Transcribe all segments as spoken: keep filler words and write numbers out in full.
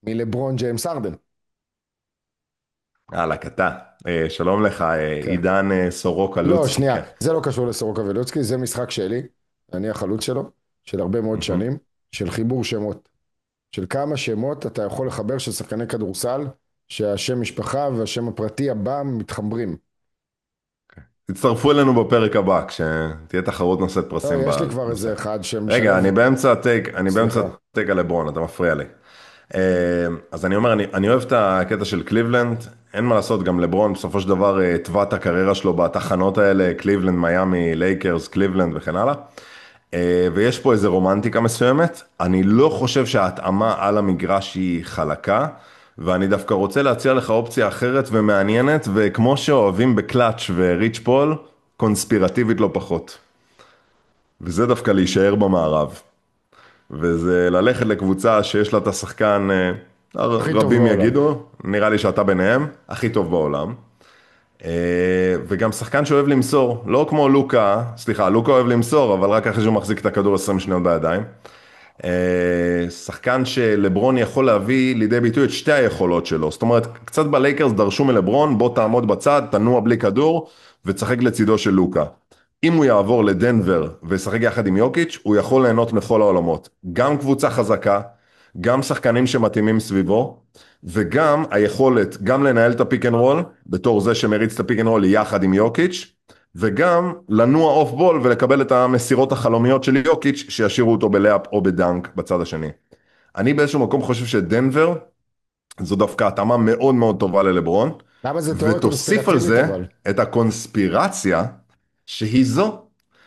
מלברון ג'יימס ארדן. יאללה, קטע. אה, שלום לך, אה, כן. עידן אה, סורוקה לא, לוצקי, שנייה, כן. זה לא קשור לסורוקה ולוצקי, זה משחק שלי, אני החלוץ שלו, של הרבה מאוד מהמם. שנים, של חיבור שמות. של כמה שמות אתה יכול לחבר של שחקני כדורסל, שהשם משפחה והשם הפרטי הבא מתחברים. תצטרפו אלינו בפרק הבא, כשתהיה תחרות נושאת לא, פרסים יש לי כבר בנושא. איזה אחד רגע, שמשלב, אני באמצע הטייק, אני באמצע סליחה. הטייק על לברון, אתה מפריע לי. אה, אז אני אומר, אני, אני אוהב את הקטע של קליבלנד, אין מה לעשות, גם לברון בסופו של דבר אה, התווה את הקריירה שלו בתחנות האלה, קליבלנד, מיאמי, לייקרס, קליבלנד וכן הלאה. אה, ויש פה איזו רומנטיקה מסוימת, אני לא חושב שההתאמה על המגרש היא חלקה, ואני דווקא רוצה להציע לך אופציה אחרת ומעניינת, וכמו שאוהבים בקלאץ' וריץ' פול, קונספירטיבית לא פחות. וזה דווקא להישאר במערב. וזה ללכת לקבוצה שיש לה את השחקן, אה, הכי טוב רבים בעולם. יגידו, נראה לי שאתה ביניהם, הכי טוב בעולם. אה, וגם שחקן שאוהב למסור, לא כמו לוקה, סליחה, לוקה אוהב למסור, אבל רק אחרי שהוא מחזיק את הכדור עשרים שניות בידיים. אה, שחקן שלברון יכול להביא לידי ביטוי את שתי היכולות שלו. זאת אומרת, קצת בלייקרס דרשו מלברון, בוא תעמוד בצד, תנוע בלי כדור, ותשחק לצידו של לוקה. אם הוא יעבור לדנבר וישחק יחד עם יוקיץ', הוא יכול ליהנות מכל העולמות. גם קבוצה חזקה, גם שחקנים שמתאימים סביבו, וגם היכולת גם לנהל את הפיק אנד רול, בתור זה שמריץ את הפיק אנד רול יחד עם יוקיץ', וגם לנוע אוף בול ולקבל את המסירות החלומיות של יוקיץ' שישאירו אותו בלאפ או בדנק בצד השני. אני באיזשהו מקום חושב שדנבר זו דווקא התאמה מאוד מאוד טובה ללברון, למה זה תיאוריה ותוסיף על קונספירטיבית זה אבל? את הקונספירציה שהיא זו,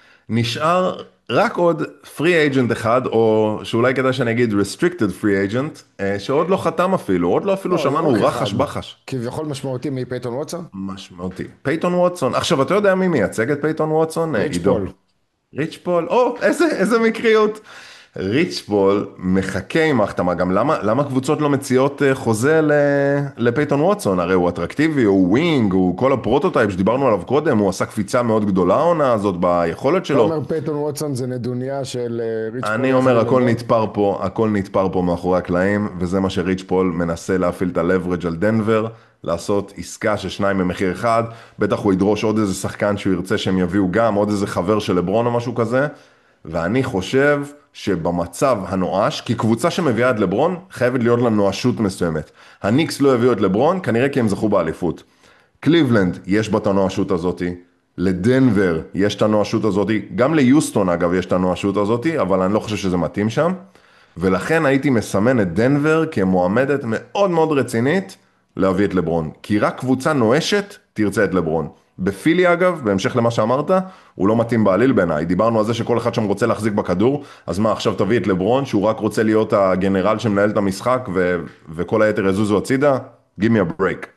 נשאר רק עוד פרי אייג'נט אחד, או שאולי כדאי שאני אגיד restricted free agent, אה, שעוד לא חתם אפילו, עוד לא אפילו לא, לא שמענו רק אחד, רחש בחש. כביכול משמעותי מפייתון ווטסון, משמעותי. פייתון ווטסון, עכשיו אתה יודע מי מייצג את פייתון ווטסון? אה, ריץ' עידו. פול. ריץ' פול, או, איזה, איזה מקריות. ריץ' פול מחכה עם ההחתמה, גם למה, למה קבוצות לא מציעות אה, חוזה ל, לפייתון ווטסון? הרי הוא אטרקטיבי, הוא ווינג, הוא כל הפרוטוטייפ שדיברנו עליו קודם, הוא עשה קפיצה מאוד גדולה העונה הזאת ביכולת אתה שלו. אומר פייתון ווטסון זה נדוניה של אה, ריץ' פול אני יחד אומר, עם הכל לברון? נתפר פה, הכל נתפר פה מאחורי הקלעים, וזה מה שריץ' פול מנסה להפעיל את הלברג' על דנבר, לעשות עסקה של שניים במחיר אחד, בטח הוא ידרוש עוד איזה שחקן שהוא ירצה שהם יביאו גם, עוד איזה חבר של לברון או משהו כזה, ואני חושב שבמצב הנואש, כי קבוצה שמביאה את לברון, חייבת להיות לה נואשות מסוימת. הניקס לא הביאו את לברון, כנראה כי הם זכו באליפות. קליבלנד, יש בה את הנואשות הזאתי. לדנבר, יש את הנואשות הזאתי. גם ליוסטון, אגב, יש את הנואשות הזאתי, אבל אני לא חושב שזה מתאים שם. ולכן הייתי מסמן את דנבר כמועמדת מאוד מאוד רצינית להביא את לברון. כי רק קבוצה נואשת תרצה את לברון. בפילי אגב, בהמשך למה שאמרת, הוא לא מתאים בעליל בעיניי. דיברנו על זה שכל אחד שם רוצה להחזיק בכדור, אז מה, עכשיו תביא את לברון, שהוא רק רוצה להיות הגנרל שמנהל את המשחק, ו- וכל היתר יזוזו הצידה? Give me a break.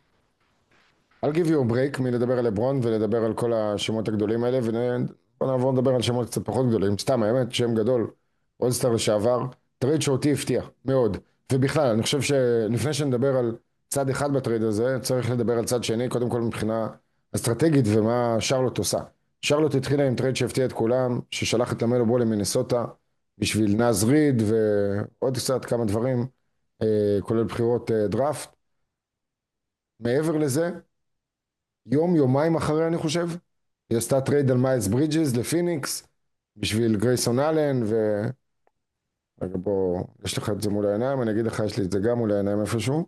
I'll give you a break מלדבר על לברון ולדבר על כל השמות הגדולים האלה, ובוא נעבור לדבר על שמות קצת פחות גדולים. סתם, האמת, שם גדול, אולסטאר לשעבר, טרייד שאותי הפתיע מאוד. ובכלל, אני חושב שלפני שנדבר על צד אחד בטרייד הזה, צריך לדבר על צד שני, קודם כל מבחינה אסטרטגית ומה שרלוט עושה. שרלוט התחילה עם טרייד שהפתיע את כולם, ששלח את למלו בול למינסוטה, בשביל נאז ריד ועוד קצת כמה דברים, אה, כולל בחירות אה, דראפט. מעבר לזה, יום, יומיים אחרי אני חושב, היא עשתה טרייד על מיילס ברידג'ס לפיניקס, בשביל גרייסון אלן, ו... רגע בוא, יש לך את זה מול העיניים, אני אגיד לך, יש לי את זה גם מול העיניים איפשהו.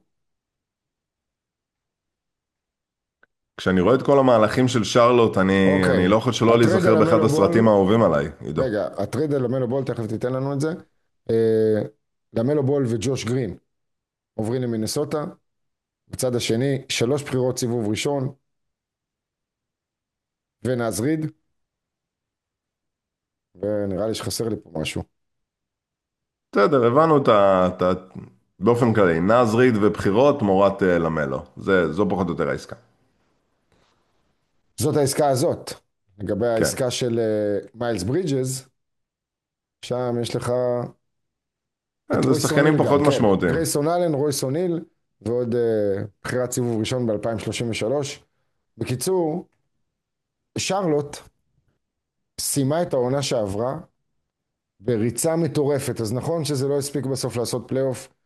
כשאני רואה את כל המהלכים של שרלוט, אני, אני אוקיי, לא יכול שלא הטרייד על להיזכר באחד המלו הסרטים בול, האהובים עליי, עידו. רגע, הטרייד על המלו בול, תכף תיתן לנו את זה. אה, למלו בול וג'וש גרין עוברים למינסוטה, בצד השני, שלוש בחירות סיבוב ראשון, ונאז ריד, ונראה לי שחסר לי פה משהו. בסדר, הבנו את ה... את ה- באופן כללי, נאז ריד ובחירות תמורת אה, למלו. זה, זו פחות או יותר העסקה. זאת העסקה הזאת. לגבי כן. העסקה של אה, מיילס ברידג'ס, שם יש לך אה, את זה רויס שחקנים אוניל גם, פחות כן. משמעותיים. גרייסון אלן, רויס אוניל, ועוד uh, בחירת סיבוב ראשון ב-אלפיים שלושים ושלוש. בקיצור, שרלוט סיימה את העונה שעברה בריצה מטורפת. אז נכון שזה לא הספיק בסוף לעשות פלייאוף,